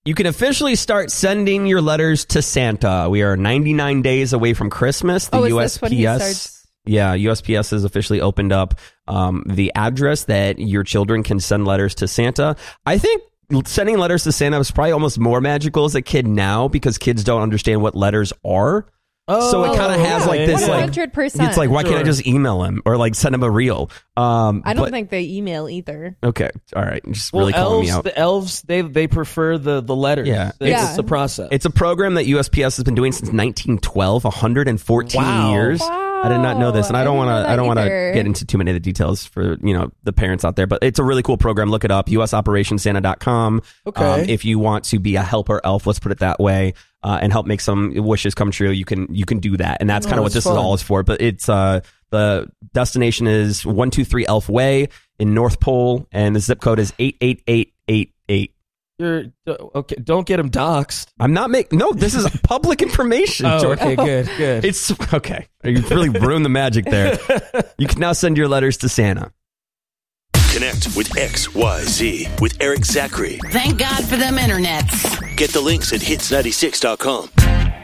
You can officially start sending your letters to Santa. We are 99 days away from Christmas. The USPS. Yeah, USPS has officially opened up the address that your children can send letters to Santa. I think sending letters to Santa is probably almost more magical as a kid now because kids don't understand what letters are. So it kind of has like this, 100%. It's like, why can't I just email him or like send him a reel? I don't think they email either. Okay, all right, just really calling me out. The elves, they prefer the letters. Yeah, it's the process. It's a program that USPS has been doing since 1912, 114 years. Wow. I did not know this, and I don't want to either. get into too many of the details for the parents out there. But it's a really cool program. Look it up, USOperationSanta.com. Okay. If you want to be a helper elf, let's put it that way, and help make some wishes come true, you can do that, and that's kind of what this is all is for. But it's the destination is 123 Elf Way in North Pole, and the zip code is 88888. Okay, don't get him doxxed. I'm not no, this is public information. Oh, okay, good. It's okay. You really ruined the magic there. You can now send your letters to Santa. Connect with XYZ with Eric Zachary. Thank God for them internets. Get the links at hits96.com.